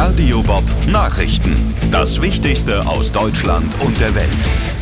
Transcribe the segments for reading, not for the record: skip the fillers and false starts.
Radio Bob Nachrichten. Das Wichtigste aus Deutschland und der Welt.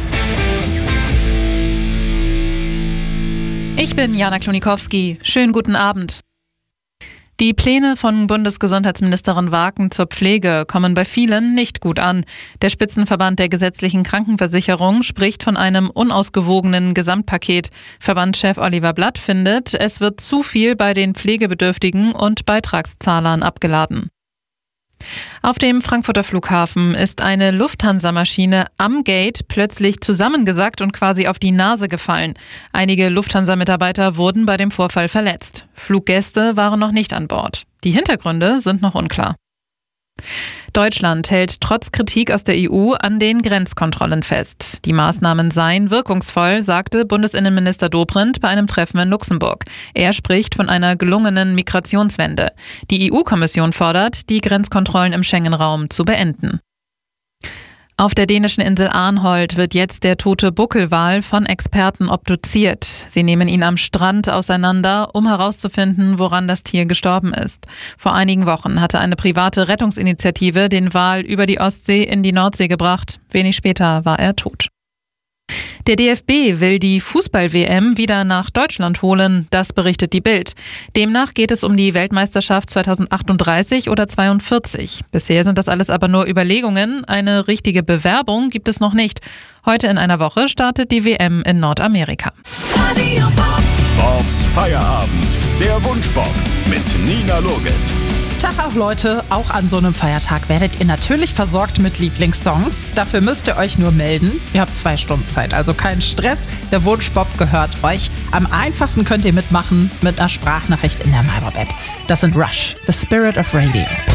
Ich bin Jana Klonikowski. Schönen guten Abend. Die Pläne von Bundesgesundheitsministerin Waken zur Pflege kommen bei vielen nicht gut an. Der Spitzenverband der gesetzlichen Krankenversicherung spricht von einem unausgewogenen Gesamtpaket. Verbandschef Oliver Blatt findet, es wird zu viel bei den Pflegebedürftigen und Beitragszahlern abgeladen. Auf dem Frankfurter Flughafen ist eine Lufthansa-Maschine am Gate plötzlich zusammengesackt und quasi auf die Nase gefallen. Einige Lufthansa-Mitarbeiter wurden bei dem Vorfall verletzt. Fluggäste waren noch nicht an Bord. Die Hintergründe sind noch unklar. Deutschland hält trotz Kritik aus der EU an den Grenzkontrollen fest. Die Maßnahmen seien wirkungsvoll, sagte Bundesinnenminister Dobrindt bei einem Treffen in Luxemburg. Er spricht von einer gelungenen Migrationswende. Die EU-Kommission fordert, die Grenzkontrollen im Schengen-Raum zu beenden. Auf der dänischen Insel Arnhold wird jetzt der tote Buckelwal von Experten obduziert. Sie nehmen ihn am Strand auseinander, um herauszufinden, woran das Tier gestorben ist. Vor einigen Wochen hatte eine private Rettungsinitiative den Wal über die Ostsee in die Nordsee gebracht. Wenig später war er tot. Der DFB will die Fußball-WM wieder nach Deutschland holen, das berichtet die Bild. Demnach geht es um die Weltmeisterschaft 2038 oder 42. Bisher sind das alles aber nur Überlegungen. Eine richtige Bewerbung gibt es noch nicht. Heute in einer Woche startet die WM in Nordamerika. Bobs Feierabend, der Wunschbob mit Nina Loges. Tag auch Leute, auch an so einem Feiertag werdet ihr natürlich versorgt mit Lieblingssongs. Dafür müsst ihr euch nur melden. Ihr habt 2 Stunden Zeit, also kein Stress. Der Wunschbob gehört euch. Am einfachsten könnt ihr mitmachen mit einer Sprachnachricht in der MyBob-App. Das sind Rush, The Spirit of Radio.